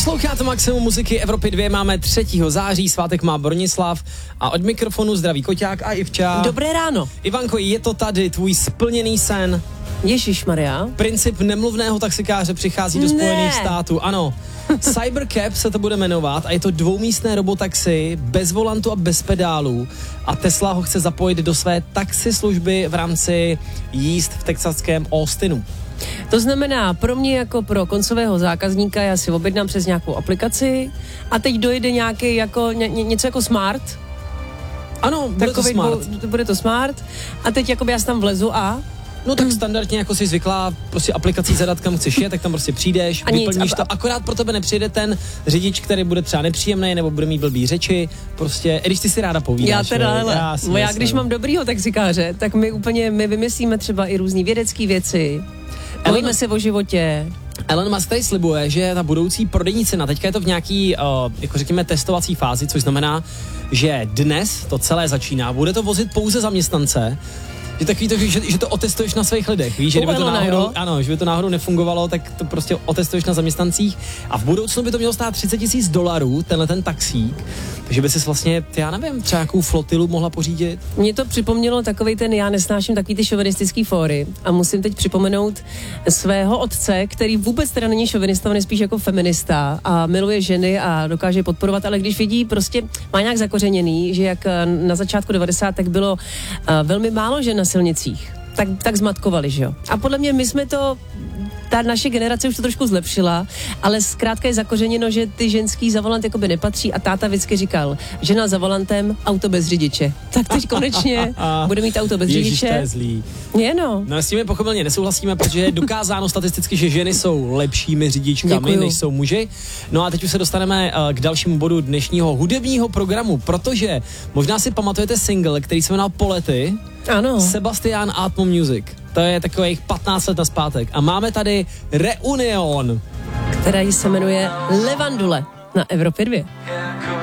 Posloucháte Maximum muziky Evropy 2, máme 3. září, svátek má Bronislav a od mikrofonu zdraví Koťák a Ivča. Dobré ráno. Ivanko, je to tady, tvůj splněný sen. Ježišmarja. Princip nemluvného taxikáře přichází do Spojených států, ano. Cybercab se to bude jmenovat a je to dvoumístné robotaxi, bez volantu a bez pedálů a Tesla ho chce zapojit do své taxislužby v rámci jízd v texaském Austinu. To znamená, pro mě jako pro koncového zákazníka, já si objednám přes nějakou aplikaci a teď dojde nějaký jako něco jako smart. Ano, bude to smart. Bude to smart a teď jakoby já tam vlezu a... No tak standardně jako jsi zvyklá prostě aplikací zadat, kam chceš jet, tak tam prostě přijdeš, vyplníš to, akorát pro tebe nepřijde ten řidič, který bude třeba nepříjemný nebo bude mít blbý řeči, prostě, když ty si ráda povídáš. Já teda, ale já když mám dobrýho taxikáře, tak my vymyslíme třeba i různý vědecké věci, bavíme se o životě. Elon Musk tady slibuje, že ta budoucí prodejní cena, teďka je to v nějaký, jako řekněme, testovací fázi, což znamená, že dnes to celé začíná, bude to vozit pouze zaměstnance, že takový to, že to otestuješ na svých lidech, víš, že kdyby to náhodou, ano, že by to náhodou nefungovalo, tak to prostě otestuješ na zaměstnancích a v budoucnu by to mělo stát $30,000, tenhle ten taxík, takže by si vlastně, já nevím, třeba nějakou flotilu mohla pořídit. Mně to připomnělo takovej ten, já nesnáším takový ty šovinistický fóry a musím teď připomenout svého otce, který vůbec teda není šovinista, on je spíš jako feminista a miluje ženy a dokáže podporovat, ale když vidí, prostě má nějak zakořeněný, že jak na začátku 90. tak bylo velmi málo žen na silnicích, tak zmatkovali, že jo. A podle mě my jsme to, ta naše generace už to trošku zlepšila, ale zkrátka je zakořeněno, že ty ženský za volant jakoby nepatří a táta vždycky říkal, žena za volantem, auto bez řidiče. Tak teď konečně bude mít auto bez řidiče. Ježiš, to je zlý. No, s tím pochopitelně nesouhlasíme, protože je dokázáno statisticky, že ženy jsou lepšími řidičkami, než jsou muži. No a teď už se dostaneme k dalšímu bodu dnešního hudebního programu, protože možná si pamatujete single, který se jmenoval Polety. Ano. Sebastian Atmo Music. To je takových 15 let nazpátek. A máme tady Reunion, která se jmenuje Levandule na Evropě 2.